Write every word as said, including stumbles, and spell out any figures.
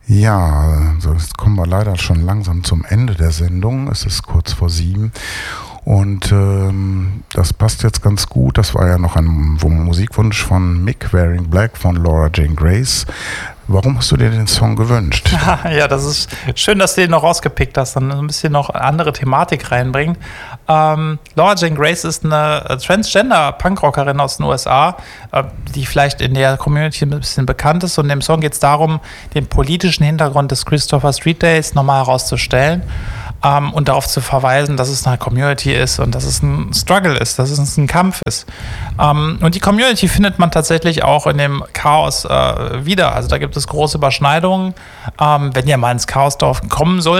Ja, so jetzt kommen wir leider schon langsam zum Ende der Sendung. Es ist kurz vor sieben und ähm, das passt jetzt ganz gut. Das war ja noch ein Musikwunsch von Mick Wearing Black von Laura Jane Grace. Warum hast du dir den Song gewünscht? Ja, das ist schön, dass du den noch rausgepickt hast, dann ein bisschen noch andere Thematik reinbringen. Ähm, Laura Jane Grace ist eine Transgender-Punkrockerin aus den U S A, äh, die vielleicht in der Community ein bisschen bekannt ist. Und in dem Song geht es darum, den politischen Hintergrund des Christopher Street Days nochmal herauszustellen. Um, und darauf zu verweisen, dass es eine Community ist und dass es ein Struggle ist, dass es ein Kampf ist. Um, und die Community findet man tatsächlich auch in dem Chaos äh, wieder. Also da gibt es große Überschneidungen. Um, wenn ihr mal ins Chaosdorf kommen sollt,